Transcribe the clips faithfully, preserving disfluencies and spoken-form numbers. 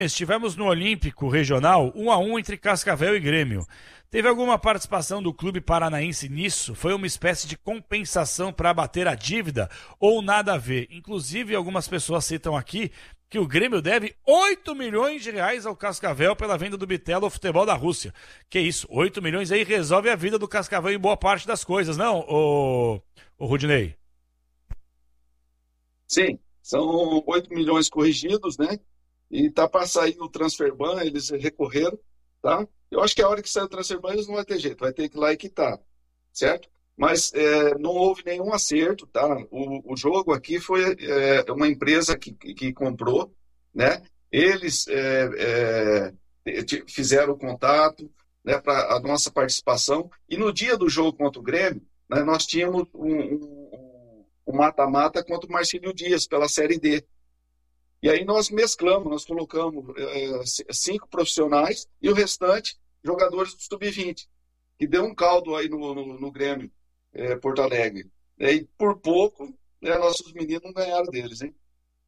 Estivemos no Olímpico Regional, um a um entre Cascavel e Grêmio. Teve alguma participação do clube paranaense nisso? Foi uma espécie de compensação para abater a dívida ou nada a ver? Inclusive, algumas pessoas citam aqui que o Grêmio deve oito milhões de reais ao Cascavel pela venda do Bitelo ao futebol da Rússia. Que isso, oito milhões aí resolve a vida do Cascavel em boa parte das coisas, não, ô, ô Rudinei? Sim, são oito milhões corrigidos, né? E tá para sair o transfer ban, eles recorreram, tá? Eu acho que a hora que sair o transfer ban, eles não vai ter jeito, vai ter que ir lá e quitar, certo? Mas é, não houve nenhum acerto, tá? O, o jogo aqui foi é, uma empresa que, que comprou, né? Eles é, é, fizeram o contato, né, para a nossa participação. E no dia do jogo contra o Grêmio, né, nós tínhamos um, um, um mata-mata contra o Marcílio Dias, pela Série D. E aí nós mesclamos, nós colocamos é, cinco profissionais e o restante jogadores do sub vinte, que deu um caldo aí no, no, no Grêmio é, Porto Alegre. E por pouco, né, nossos meninos não ganharam deles, hein?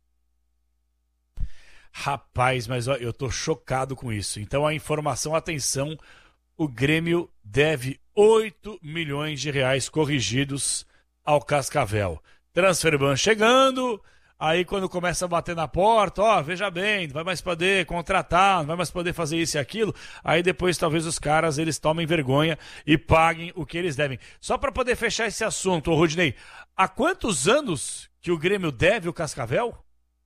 Rapaz, mas ó, eu tô chocado com isso. Então a informação, atenção, o Grêmio deve oito milhões de reais corrigidos ao Cascavel. Transferban chegando... Aí quando começa a bater na porta, ó, veja bem, não vai mais poder contratar, não vai mais poder fazer isso e aquilo, aí depois talvez os caras, eles tomem vergonha e paguem o que eles devem. Só para poder fechar esse assunto, ô Rudinei, há quantos anos que o Grêmio deve o Cascavel?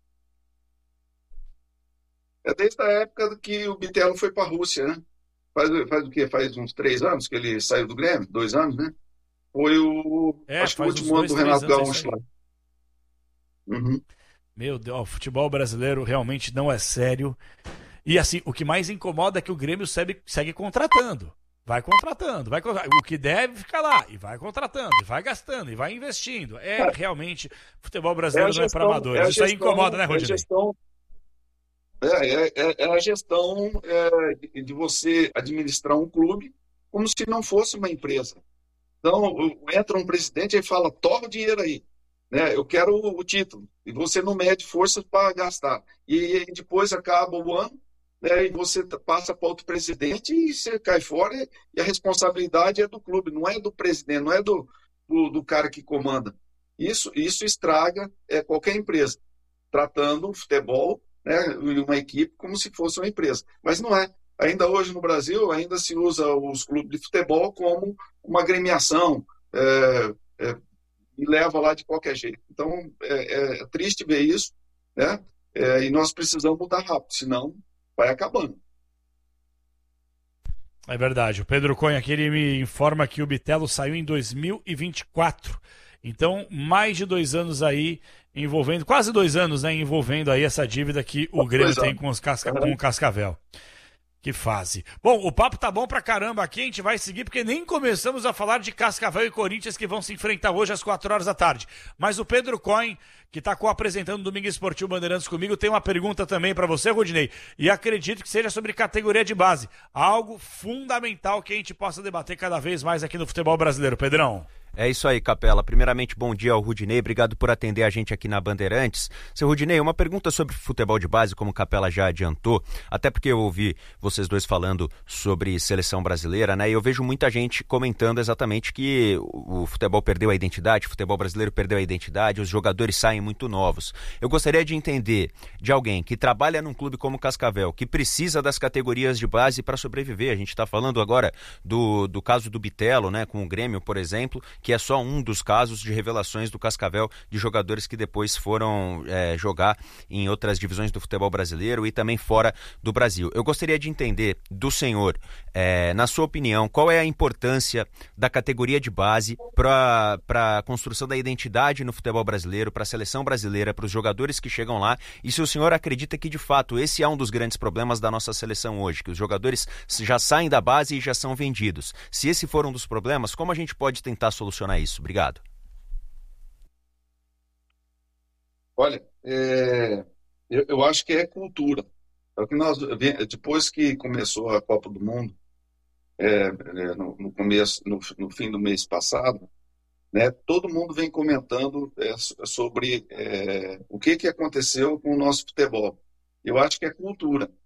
É desde a época que o Bitelo foi para a Rússia, né? Faz, faz o quê? Faz uns três anos que ele saiu do Grêmio? Dois anos, né? Foi o, é, acho que o último ano do Renato Gaúcho lá. Uhum. Meu Deus, o futebol brasileiro realmente não é sério. E assim, o que mais incomoda é que o Grêmio segue, segue contratando. Vai contratando, vai contratando. O que deve fica lá, e vai contratando, e vai gastando, e vai investindo. É, é. Realmente, futebol brasileiro é gestão, não é para amadores. É Isso aí incomoda, né, Rodrigo? É, é, é, é a gestão é, de você administrar um clube como se não fosse uma empresa. Então, entra um presidente e fala, toma o dinheiro aí. Né, eu quero o, o título, e você não mede forças para gastar. E, e depois acaba o ano, né, e você passa para outro presidente e você cai fora, e, e a responsabilidade é do clube, não é do presidente, não é do, do, do cara que comanda. Isso, isso estraga é, qualquer empresa, tratando o futebol, né, uma equipe como se fosse uma empresa. Mas não é. Ainda hoje no Brasil, ainda se usa os clubes de futebol como uma agremiação, é, é, e leva lá de qualquer jeito. Então, é, é triste ver isso, né? É, e nós precisamos mudar rápido, senão vai acabando. É verdade. O Pedro Cunha aqui, ele me informa que o Bitelo saiu em dois mil e vinte e quatro. Então, mais de dois anos aí envolvendo, quase dois anos, né, envolvendo aí essa dívida que o Grêmio tem com, os casca, com o Cascavel. Que fase. Bom, o papo tá bom pra caramba aqui, a gente vai seguir porque nem começamos a falar de Cascavel e Corinthians que vão se enfrentar hoje às quatro horas da tarde. Mas o Pedro Coin, que tá co-apresentando o Domingo Esportivo Bandeirantes comigo, tem uma pergunta também pra você, Rudinei, e acredito que seja sobre categoria de base. Algo fundamental que a gente possa debater cada vez mais aqui no futebol brasileiro. Pedrão. É isso aí, Capela. Primeiramente, bom dia ao Rudinei. Obrigado por atender a gente aqui na Bandeirantes. Seu Rudinei, uma pergunta sobre futebol de base, como o Capela já adiantou, até porque eu ouvi vocês dois falando sobre seleção brasileira, né? E eu vejo muita gente comentando exatamente que o futebol perdeu a identidade, o futebol brasileiro perdeu a identidade, os jogadores saem muito novos. Eu gostaria de entender de alguém que trabalha num clube como o Cascavel, que precisa das categorias de base para sobreviver. A gente está falando agora do, do caso do Bitelo, né? Com o Grêmio, por exemplo, que é só um dos casos de revelações do Cascavel de jogadores que depois foram é, jogar em outras divisões do futebol brasileiro e também fora do Brasil. Eu gostaria de entender do senhor, é, na sua opinião, qual é a importância da categoria de base para a construção da identidade no futebol brasileiro, para a seleção brasileira, para os jogadores que chegam lá, e se o senhor acredita que de fato esse é um dos grandes problemas da nossa seleção hoje, que os jogadores já saem da base e já são vendidos. Se esse for um dos problemas, como a gente pode tentar solucionar isso? Obrigado. Olha, é, eu, eu acho que é cultura. É o que nós, depois que começou a Copa do Mundo, é, no, no começo, no, no fim do mês passado, né, todo mundo vem comentando é, sobre é, o que, que aconteceu com o nosso futebol. Eu acho que é cultura.